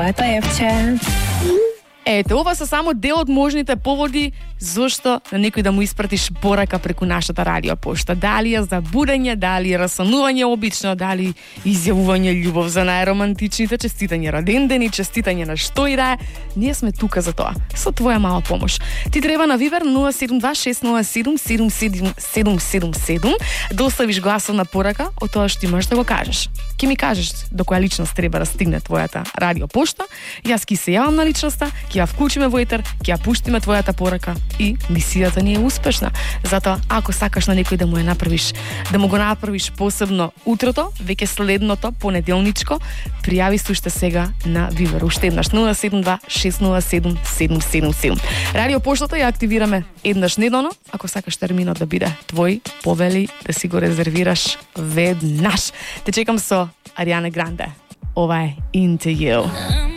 Твоята Евче. Ето, ова се само дел од можните поводи зошто на некој да му испратиш порака преку нашата радиопошта. Дали е за будење, дали е расанување обично, дали изјавување љубов за најромантичните, честитање родендени, честитање на што и да е. Ние сме тука за тоа, со твоја мала помош. Ти треба на Вибер 072-607-7777 да оставиш гласовна порака од тоа што имаш да го кажеш. Ке ми кажеш до која личност треба да стигне твојата радиопошта, јас ки се јавам на личноста, ќе ја вклучиме во етер, ќе ја пуштиме твојата порака и мисијата ни е успешна. Затоа, ако сакаш на некој да му го направиш посебно утрото, веќе следното понеделничко, пријави се уште сега на Вибер. Уште еднаш 072-607-777. Радиопоштата ја активираме еднаш неделно, ако сакаш терминот да биде твој, повели да си го резервираш веднаш. Те чекам со Ариана Гранде. Ова е Into You.